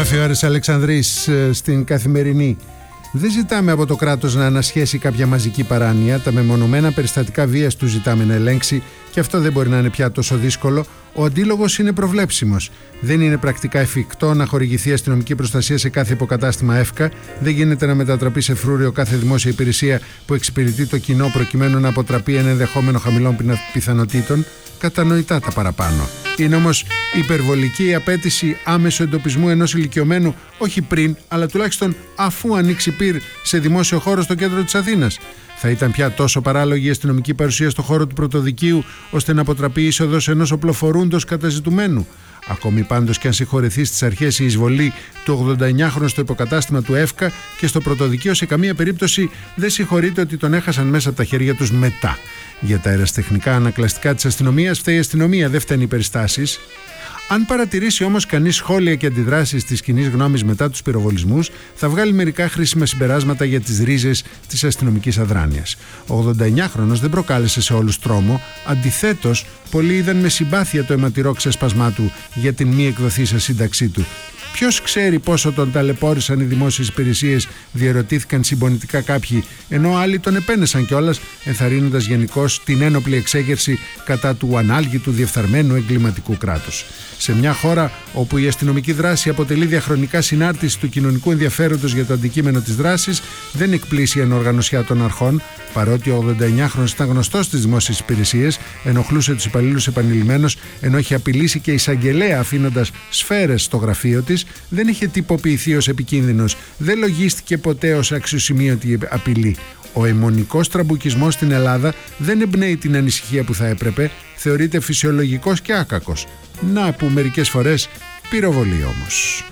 Γράφει ο Άρης Αλεξανδρής στην Καθημερινή. Δεν ζητάμε από το κράτος να ανασχέσει κάποια μαζική παράνοια. Τα μεμονωμένα περιστατικά βίας του ζητάμε να ελέγξει και αυτό δεν μπορεί να είναι πια τόσο δύσκολο. Ο αντίλογος είναι προβλέψιμος. Δεν είναι πρακτικά εφικτό να χορηγηθεί αστυνομική προστασία σε κάθε υποκατάστημα ΕΦΚΑ. Δεν γίνεται να μετατραπεί σε φρούριο κάθε δημόσια υπηρεσία που εξυπηρετεί το κοινό προκειμένου να αποτραπεί ένα ενδεχόμενο χαμηλών πιθανότητων. Κατανοητά τα παραπάνω. Είναι όμως υπερβολική η απέτηση άμεσου εντοπισμού ενός ηλικιωμένου, όχι πριν, αλλά τουλάχιστον αφού ανοίξει πυρ σε δημόσιο χώρο στο κέντρο της Αθήνας. Θα ήταν πια τόσο παράλογη η αστυνομική παρουσία στο χώρο του πρωτοδικείου, ώστε να αποτραπεί η είσοδος ενός οπλοφορούντος καταζητουμένου. Ακόμη πάντως και αν συγχωρεθεί στις αρχές η εισβολή του 89χρονου στο υποκατάστημα του ΕΦΚΑ και στο πρωτοδικείο, σε καμία περίπτωση δεν συγχωρείται ότι τον έχασαν μέσα από τα χέρια τους μετά. Για τα αεραστεχνικά ανακλαστικά της αστυνομίας φταίει η αστυνομία, δεν φταίνουν οι περιστάσεις. Αν παρατηρήσει όμως κανείς σχόλια και αντιδράσεις της κοινής γνώμης μετά τους πυροβολισμούς, θα βγάλει μερικά χρήσιμα συμπεράσματα για τις ρίζες της αστυνομικής αδράνειας. Ο 89χρονος δεν προκάλεσε σε όλους τρόμο. Αντιθέτως, πολλοί είδαν με συμπάθεια το αιματηρό ξεσπασμά του για την μη εκδοθήσα σύνταξή του. Ποιος ξέρει πόσο τον ταλαιπώρησαν οι δημόσιες υπηρεσίες, διερωτήθηκαν συμπονητικά κάποιοι, ενώ άλλοι τον επένεσαν κιόλας, ενθαρρύνοντας γενικώς την ένοπλη εξέγερση κατά του ανάλγητου διεφθαρμένου εγκληματικού κράτους. Σε μια χώρα όπου η αστυνομική δράση αποτελεί διαχρονικά συνάρτηση του κοινωνικού ενδιαφέροντος για το αντικείμενο της δράσης, δεν εκπλήσει η ανοργανωσιά των αρχών. Παρότι ο 89χρονος ήταν γνωστός στις δημόσιες υπηρεσίες, ενοχλούσε τους υπαλλήλους επανειλημμένως, ενώ είχε απειλήσει και εισαγγελέα αφήνοντας σφαίρες στο γραφείο της, δεν είχε τυποποιηθεί ως επικίνδυνος, δεν λογίστηκε ποτέ ως αξιοσημείωτη απειλή. Ο αιμονικός τραμπουκισμός στην Ελλάδα δεν εμπνέει την ανησυχία που θα έπρεπε, θεωρείται φυσιολογικός και άκακος. Να που μερικές φορές πυροβολεί όμως.